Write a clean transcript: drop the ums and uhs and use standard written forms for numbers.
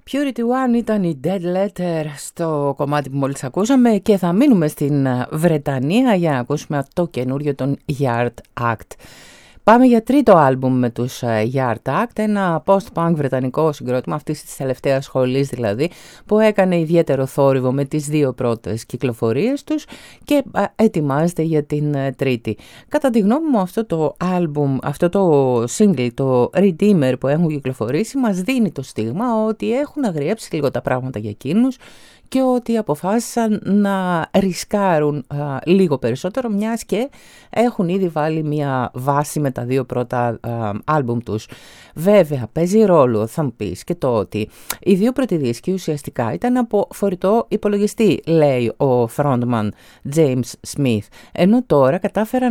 Purity One ήταν η Dead Letter στο κομμάτι που μόλις ακούσαμε και θα μείνουμε στην Βρετανία για να ακούσουμε το καινούριο των Yard Act. Πάμε για τρίτο άλμπουμ με τους Yard Act, ένα post-punk βρετανικό συγκρότημα αυτής της τελευταίας σχολής δηλαδή, που έκανε ιδιαίτερο θόρυβο με τις δύο πρώτες κυκλοφορίες τους και ετοιμάζεται για την τρίτη. Κατά τη γνώμη μου αυτό το άλμπουμ, αυτό το single, το Redeemer που έχουν κυκλοφορήσει μας δίνει το στίγμα ότι έχουν αγριέψει λίγο τα πράγματα για εκείνους και ότι αποφάσισαν να ρισκάρουν λίγο περισσότερο, μιας και έχουν ήδη βάλει μια βάση με τα δύο πρώτα άλμπουμ τους. Βέβαια, παίζει ρόλο, θα μου πεις, και το ότι οι δύο πρώτοι δίσκοι ουσιαστικά ήταν από φορητό υπολογιστή, λέει ο frontman James Smith, ενώ τώρα κατάφεραν